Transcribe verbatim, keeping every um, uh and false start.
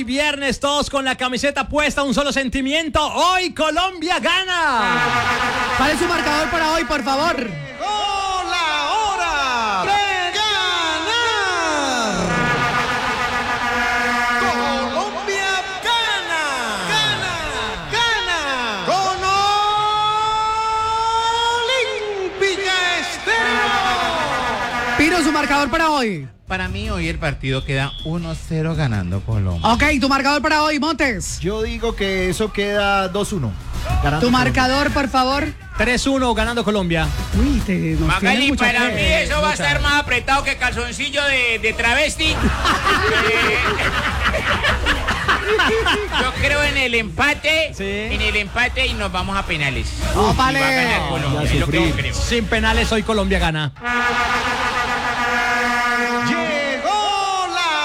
hoy viernes, todos con la camiseta puesta, un solo sentimiento. Hoy Colombia gana. ¿Cuál es su marcador para hoy, por favor? ¡Llegó la hora de ganar! ¡Colombia gana! ¡Gana! ¡Gana! ¡Con Olímpica Estéreo! Pino, su marcador para hoy. Para mí hoy el partido queda uno cero ganando Colombia. Ok, tu marcador para hoy, Montes. Yo digo que eso queda dos uno. Tu marcador, por favor. tres uno ganando Colombia. Uy, te nos tiene Magali, mucha para fe. mí eso va a mucha. estar más apretado que calzoncillo de, de travesti. Eh, Yo creo en el empate, Sí. en el empate y nos vamos a penales. Ópale. Y va a ganar Colombia, es lo que yo creo. Sin penales, hoy Colombia gana.